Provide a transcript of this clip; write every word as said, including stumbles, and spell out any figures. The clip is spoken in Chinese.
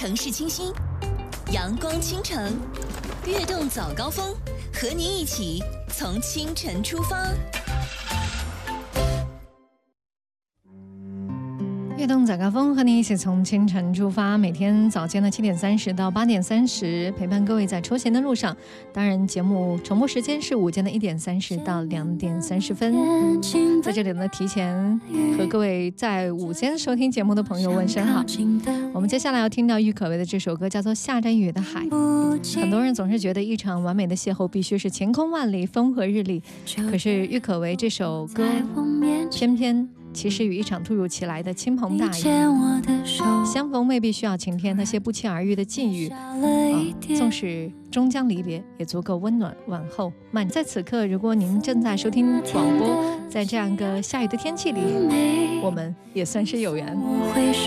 城市清新，阳光倾城，跃动早高峰，和您一起从清晨出发。 跃动早高峰，和你一起从清晨出发，每天早间的七点三十到八点三十，陪伴各位在出行的路上。当然，节目重播时间是午间的一点三十到两点三十分。在这里呢，提前和各位在午间收听节目的朋友问声好。我们接下来要听到郁可唯的这首歌，叫做《下着雨的海》。很多人总是觉得一场完美的邂逅必须是晴空万里、风和日丽，可是郁可唯这首歌偏偏其实与一场突如其来的倾盆大雨相逢，未必需要晴天，那些不期而遇的际遇，啊，纵使终将离别，也足够温暖晚后慢。在此刻，如果您正在收听广播，在这样一个下雨的天气里，我们也算是有缘。